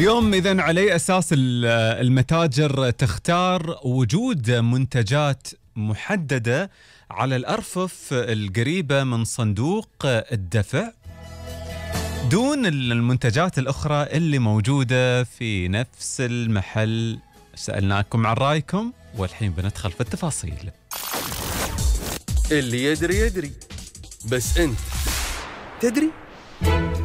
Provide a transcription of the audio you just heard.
اليوم إذن على أساس المتاجر تختار وجود منتجات محددة على الأرفف القريبة من صندوق الدفع دون المنتجات الأخرى اللي موجودة في نفس المحل. سألناكم عن رأيكم والحين بندخل في التفاصيل. اللي يدري يدري، بس أنت تدري؟